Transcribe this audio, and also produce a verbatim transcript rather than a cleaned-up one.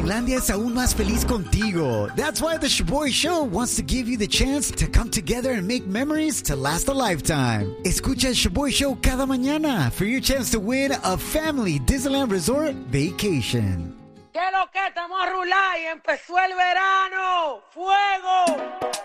Disneylandia es aún más feliz contigo. That's why the Shaboy Show wants to give you the chance to come together and make memories to last a lifetime. Escucha el Shaboy Show cada mañana for your chance to win a family Disneyland Resort vacation. ¿Qué lo que estamos a rular y empezó el verano? ¡Fuego!